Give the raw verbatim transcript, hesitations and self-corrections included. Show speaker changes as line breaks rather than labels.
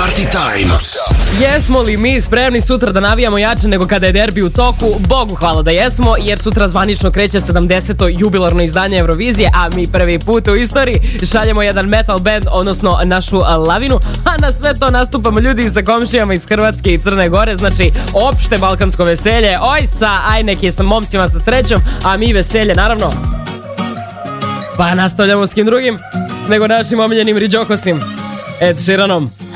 Party Time.
Jesmo li mi spremni sutra da navijamo jače nego kada je derbi u toku? Bogu hvala da jesmo, jer sutra zvanično kreće sedamdeseto jubilarno izdanje Eurovizije, a mi prvi put u istoriji šaljemo jedan metal band, odnosno našu lavinu, a na sve to nastupamo ljudi sa komšijama iz Hrvatske i Crne Gore, znači opšte balkansko veselje. Oj sa, aj neki sa momcima sa srećom, a mi veselje naravno. Pa nastavljamo s kim drugim nego našim omiljenim Riđokosim, Ed Sheeranom.